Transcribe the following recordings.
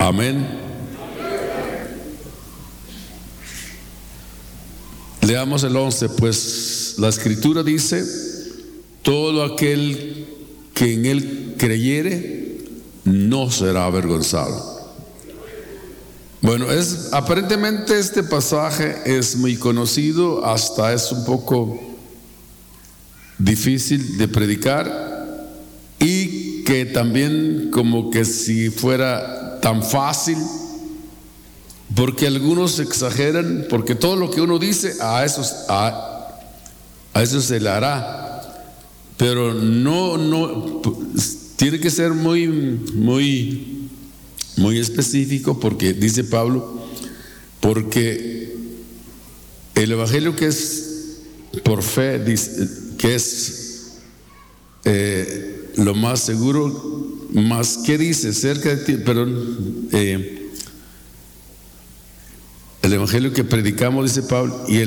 Amén. Leamos el 11, pues la Escritura dice: todo aquel que en él creyere no será avergonzado. Bueno, aparentemente este pasaje es muy conocido, hasta es un poco difícil de predicar, y que también como que si fuera tan fácil, porque algunos exageran, porque todo lo que uno dice a eso se le hará, pero no tiene que ser muy específico, porque dice Pablo, porque el evangelio que es por fe, dice, que es lo más seguro, más que dice cerca de ti, perdón, el evangelio que predicamos, dice Pablo, y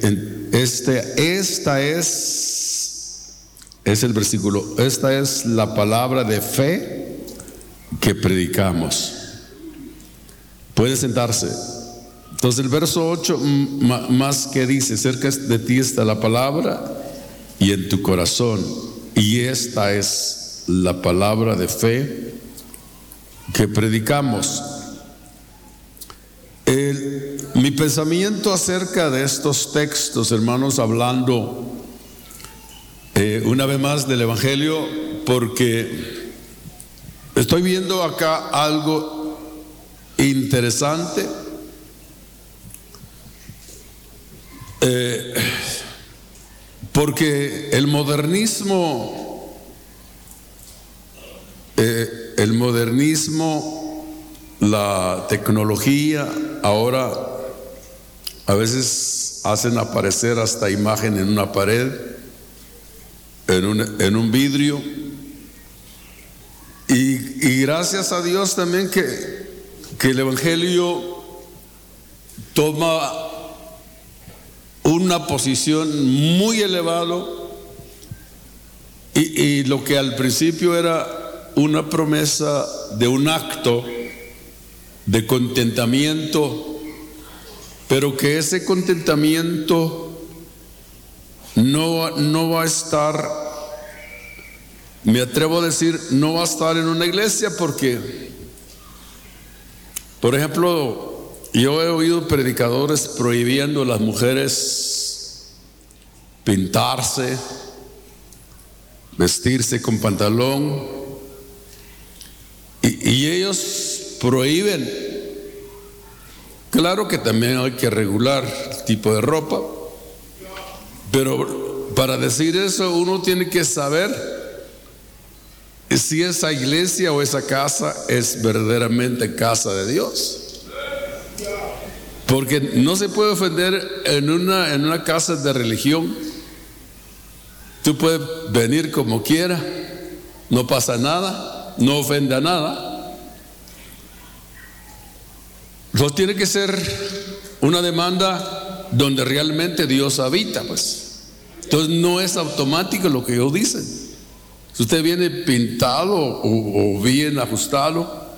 esta es el versículo, esta es la palabra de fe que predicamos. Puede sentarse. Entonces el verso 8 más que dice: cerca de ti está la palabra y en tu corazón, y esta es la palabra de fe que predicamos. Mi pensamiento acerca de estos textos, hermanos, hablando una vez más del evangelio, porque estoy viendo acá algo interesante. Porque el modernismo, la tecnología, ahora a veces hacen aparecer hasta imagen en una pared, en un vidrio, y gracias a Dios también que el evangelio toma una posición muy elevada, y lo que al principio era una promesa de un acto de contentamiento, pero que ese contentamiento no va a estar, me atrevo a decir, no va a estar en una iglesia, porque, por ejemplo, yo he oído predicadores prohibiendo a las mujeres pintarse, vestirse con pantalón, y ellos prohíben. Claro que también hay que regular el tipo de ropa, pero para decir eso uno tiene que saber si esa iglesia o esa casa es verdaderamente casa de Dios. Porque no se puede ofender en una casa de religión. Tú puedes venir como quiera, no pasa nada, no ofende a nada. Entonces tiene que ser una demanda donde realmente Dios habita, pues. Entonces no es automático lo que ellos dicen. Si usted viene pintado o bien ajustado,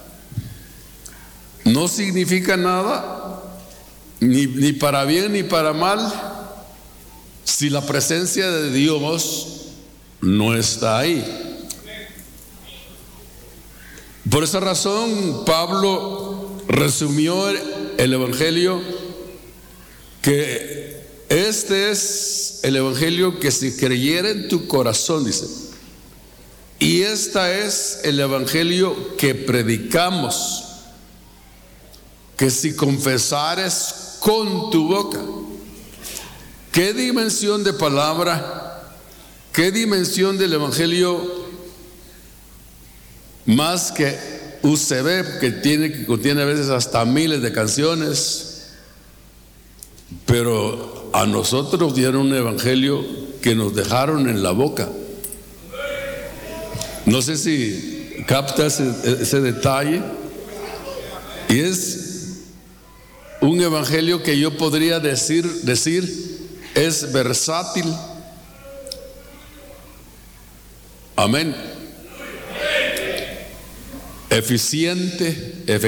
no significa nada, ni para bien ni para mal, si la presencia de Dios no está ahí. Por esa razón Pablo resumió el evangelio, que este es el evangelio que si creyera en tu corazón, dice, y esta es el evangelio que predicamos, que si confesares con tu boca. ¿Qué dimensión de palabra, qué dimensión del evangelio más que UCB, que contiene a veces hasta miles de canciones? Pero a nosotros dieron un evangelio que nos dejaron en la boca. No sé si capta ese detalle. Y es un evangelio que yo podría decir es versátil. Amén. Eficiente,